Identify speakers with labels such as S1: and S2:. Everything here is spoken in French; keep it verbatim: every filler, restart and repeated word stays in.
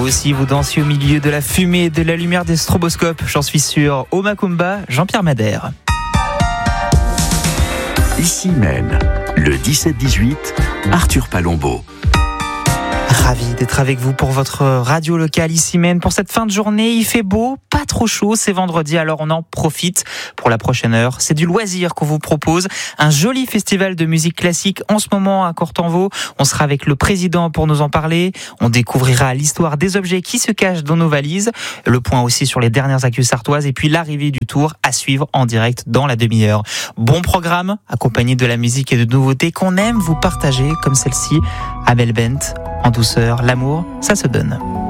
S1: aussi, vous dansez au milieu de la fumée et de la lumière des stroboscopes, j'en suis sûr. Au Macumba, Jean-Pierre Madère.
S2: Ici Maine, le dix-sept dix-huit, Arthur Palombo.
S1: Ravi d'être avec vous pour votre radio locale ici Maine. Pour cette fin de journée, il fait beau, pas trop chaud, c'est vendredi, alors on en profite pour la prochaine heure. C'est du loisir qu'on vous propose, un joli festival de musique classique en ce moment à Cortanvaux. On sera avec le président pour nous en parler. On découvrira l'histoire des objets qui se cachent dans nos valises. Le point aussi sur les dernières actus sartoises et puis l'arrivée du tour à suivre en direct dans la demi-heure. Bon programme, accompagné de la musique et de nouveautés qu'on aime vous partager comme celle-ci. Abel Bent, en douceur, l'amour, ça se donne.